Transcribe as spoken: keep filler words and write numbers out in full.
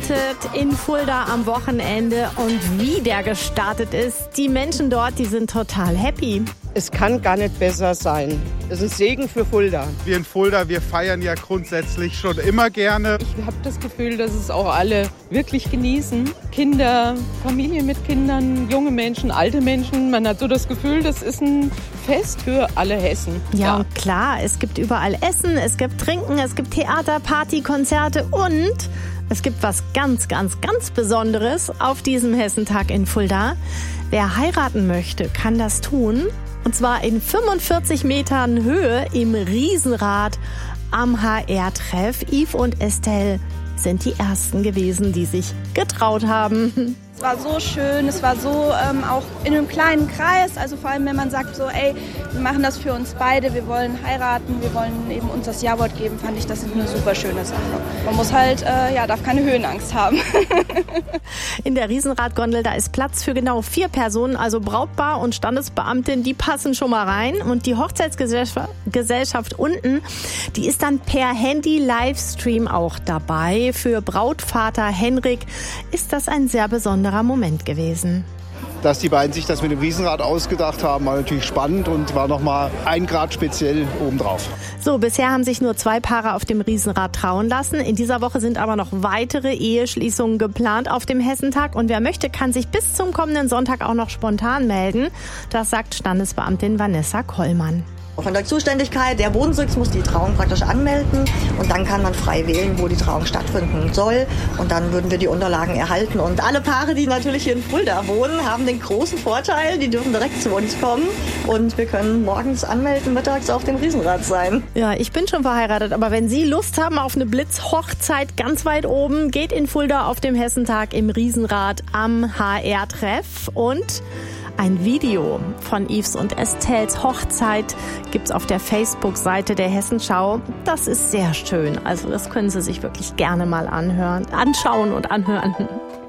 startet in Fulda am Wochenende und wie der gestartet ist. Die Menschen dort, die sind total happy. Es kann gar nicht besser sein. Es ist ein Segen für Fulda. Wir in Fulda, wir feiern ja grundsätzlich schon immer gerne. Ich habe das Gefühl, dass es auch alle wirklich genießen. Kinder, Familien mit Kindern, junge Menschen, alte Menschen. Man hat so das Gefühl, das ist ein Fest für alle Hessen. Ja, Ja. und klar, es gibt überall Essen, es gibt Trinken, es gibt Theater, Party, Konzerte und es gibt was ganz, ganz, ganz Besonderes auf diesem Hessentag in Fulda. Wer heiraten möchte, kann das tun. Und zwar in fünfundvierzig Metern Höhe im Riesenrad am H R-Treff. Yves und Estelle sind die Ersten gewesen, die sich getraut haben. Es war so schön, es war so ähm, auch in einem kleinen Kreis, also vor allem wenn man sagt so, ey, wir machen das für uns beide, wir wollen heiraten, wir wollen eben uns das Ja-Wort geben, fand ich das eine super schöne Sache. Man muss halt, äh, ja, darf keine Höhenangst haben. In der Riesenradgondel, da ist Platz für genau vier Personen, also Brautpaar und Standesbeamtin, die passen schon mal rein. Und die Hochzeitsgesellschaft Gesellschaft unten, die ist dann per Handy-Livestream auch dabei. Für Brautvater Henrik ist das ein sehr besonderer Moment gewesen. Dass die beiden sich das mit dem Riesenrad ausgedacht haben, war natürlich spannend und war nochmal ein Grad speziell obendrauf. So, bisher haben sich nur zwei Paare auf dem Riesenrad trauen lassen. In dieser Woche sind aber noch weitere Eheschließungen geplant auf dem Hessentag. Und wer möchte, kann sich bis zum kommenden Sonntag auch noch spontan melden. Das sagt Standesbeamtin Vanessa Kollmann. Von der Zuständigkeit der Bodensitz muss die Trauung praktisch anmelden und dann kann man frei wählen, wo die Trauung stattfinden soll. Und dann würden wir die Unterlagen erhalten. Und alle Paare, die natürlich hier in Fulda wohnen, haben den großen Vorteil, die dürfen direkt zu uns kommen und wir können morgens anmelden, mittags auf dem Riesenrad sein. Ja, ich bin schon verheiratet, aber wenn Sie Lust haben auf eine Blitzhochzeit ganz weit oben, geht in Fulda auf dem Hessentag im Riesenrad am H R-Treff und ein Video von Yves und Estelles Hochzeit gibt's auf der Facebook-Seite der Hessenschau. Das ist sehr schön. Also das können Sie sich wirklich gerne mal anhören, anschauen und anhören.